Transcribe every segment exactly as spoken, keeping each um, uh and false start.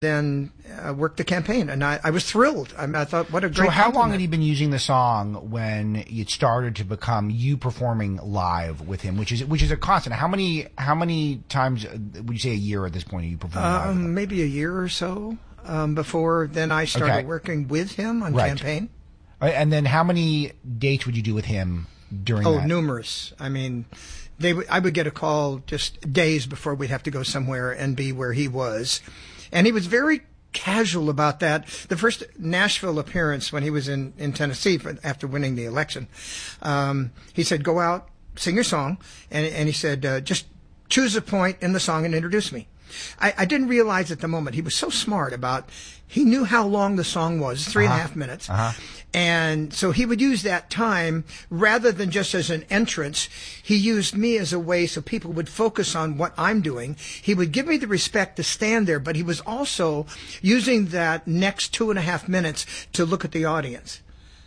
then uh, worked the campaign, and I, I was thrilled. I, I thought, what a great So how compliment. long had he been using the song when it started to become you performing live with him, which is which is a constant? How many how many times would you say a year at this point are you performing live? With him? Um, maybe a year or so um, before then I started Okay. working with him on Right. campaign. Right, and then how many dates would you do with him during Oh, that? numerous. I mean, they w- I would get a call just days before we'd have to go somewhere and be where he was. And he was very casual about that. The first Nashville appearance when he was in, in Tennessee for, after winning the election, um, he said, go out, sing your song. And, and he said, uh, just choose a point in the song and introduce me. I, I didn't realize at the moment. He was so smart about, he knew how long the song was, three Uh-huh. and a half minutes. Uh-huh. And so he would use that time rather than just as an entrance. He used me as a way so people would focus on what I'm doing. He would give me the respect to stand there, but he was also using that next two and a half minutes to look at the audience.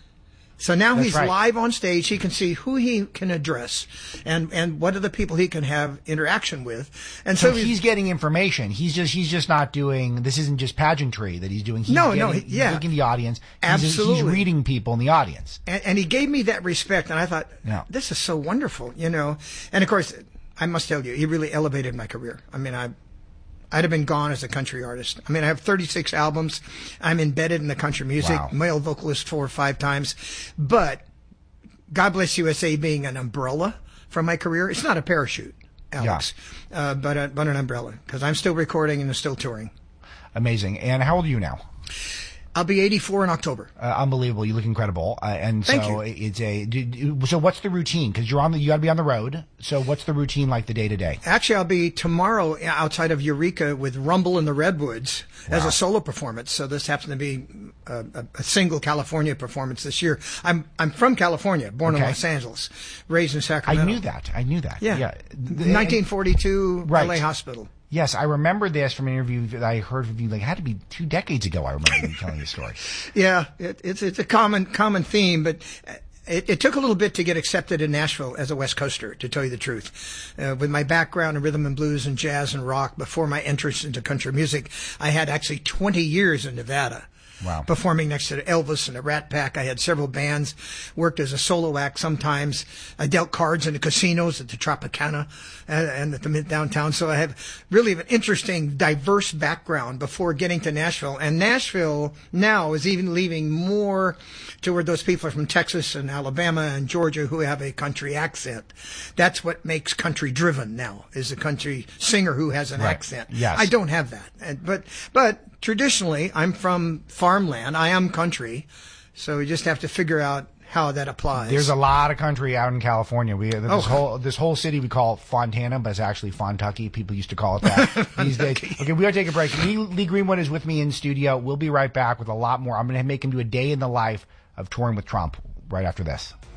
So now That's he's right. live on stage. He can see who he can address and, and what are the people he can have interaction with. And So so, he's getting information. He's just he's just not doing. This isn't just pageantry that he's doing. He's No, getting, no, he- he's yeah. looking at the audience. He's, Absolutely. he's reading people in the audience. And, and he gave me that respect, and I thought, Yeah. this is so wonderful, you know. And of course, I must tell you, he really elevated my career. I mean, I, I'd have been gone as a country artist. I mean, I have thirty-six albums. I'm embedded in the country music, Wow. male vocalist four or five times. But God Bless U S A being an umbrella for my career, it's not a parachute, Alex, uh, but, a, but an umbrella, because I'm still recording and still touring. Amazing. And how old are you now? I'll be eighty-four in October. Uh, unbelievable. You look incredible. Uh, and Thank so you. it's a. do- do- So what's the routine? Because you're on the. You got to be on the road. So what's the routine like the day to day? Actually, I'll be tomorrow outside of Eureka with Rumble in the Redwoods as Wow. a solo performance. So this happens to be a, a, a single California performance this year. I'm I'm from California, born Okay. in Los Angeles, raised in I Sacramento. knew that. I knew that. Yeah, Yeah. nineteen forty-two Right. L A Hospital. Yes, I remember this from an interview that I heard of you. Like, it had to be two decades ago. I remember you telling the story. Yeah, it, it's it's a common common theme, but it, it took a little bit to get accepted in Nashville as a West Coaster, to tell you the truth. Uh, with my background in rhythm and blues and jazz and rock, before my entrance into country music, I had actually twenty years in Nevada. Wow. Performing next to Elvis and the Rat Pack. I had several bands, worked as a solo act sometimes. I dealt cards in the casinos at the Tropicana and, and at the mid downtown. So I have really an interesting, diverse background before getting to Nashville. And Nashville now is even leaving more toward those people from Texas and Alabama and Georgia who have a country accent. That's what makes country driven now, is a country singer who has an Right. accent. Yes. I don't have that. And, but, but traditionally, I'm from farmland. I am country. So we just have to figure out how that applies. There's a lot of country out in California. We this Oh. whole this whole city we call Fontana, but it's actually Fontucky. People used to call it that these days. Okay, we gotta take a break. Lee, Lee Greenwood is with me in studio. We'll be right back with a lot more. I'm gonna make him do a day in the life of touring with Trump right after this.